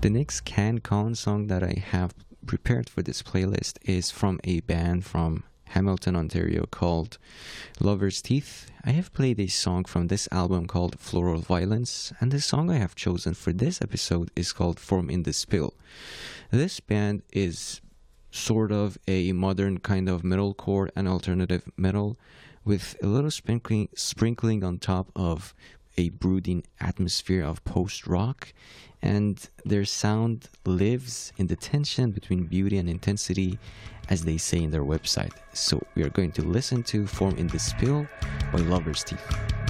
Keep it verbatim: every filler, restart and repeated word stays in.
The next CanCon song that I have prepared for this playlist is from a band from Hamilton, Ontario called Lover's Teeth. I have played a song from this album called Floral Violence, and the song I have chosen for this episode is called Form in the Spill. This band is sort of a modern kind of metalcore and alternative metal with a little sprinkling, sprinkling on top of a brooding atmosphere of post-rock, and their sound lives in the tension between beauty and intensity, as they say in their website. So we are going to listen to Form in the Spill by Lover's Teeth.